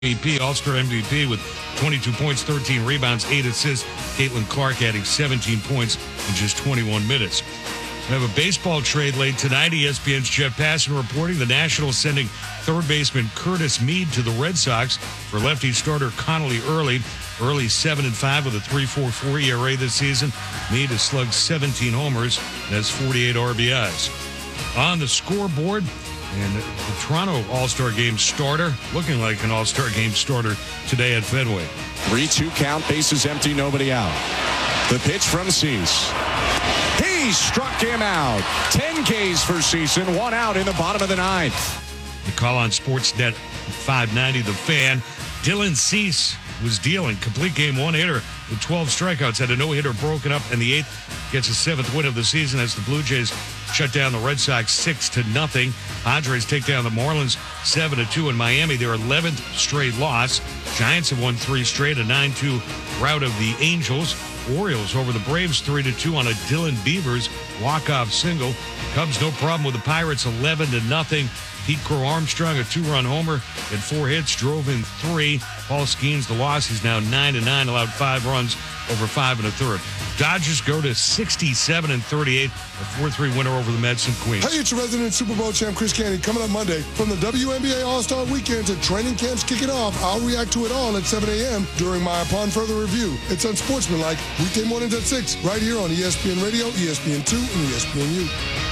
MVP, All-Star MVP with 22 points, 13 rebounds, 8 assists. Caitlin Clark adding 17 points in just 21 minutes. We have a baseball trade late tonight. ESPN's Jeff Passan reporting the Nationals sending third baseman Curtis Mead to the Red Sox for lefty starter Connolly Early. Early 7-5 with a 3.44 ERA this season. Mead has slugged 17 homers and has 48 RBIs. On the scoreboard, and the Toronto All-Star Game starter, looking like an All-Star Game starter today at Fenway. 3-2 count, bases empty, nobody out. The pitch from Cease. He struck him out. 10 Ks for Ceason, 1 out in the bottom of the ninth. The call on Sportsnet 590, The Fan. Dylan Cease was dealing. Complete game, 1 hitter with 12 strikeouts. Had a no-hitter broken up, and the 8th gets a 7th win of the season as the Blue Jays shut down the Red Sox 6-0. Padres take down the Marlins 7-2 in Miami. Their 11th straight loss. Giants have won 3 straight, a 9-2 rout of the Angels. Orioles over the Braves 3-2 on a Dylan Beavers walk-off single. Cubs no problem with the Pirates 11-0. Pete Crow Armstrong, a 2-run homer and 4 hits, drove in 3. Paul Skeens, the loss. He's now 9-9, allowed 5 runs over 5 1/3. Dodgers go to 67-38, a 4-3 winner over the Mets and Queens. Hey, it's your resident Super Bowl champ Chris Canty coming up Monday. From the WNBA All-Star Weekend to training camps kicking off, I'll react to it all at 7 a.m. during my Upon Further Review. It's Unsportsmanlike, weekday mornings at 6, right here on ESPN Radio, ESPN2, and ESPNU.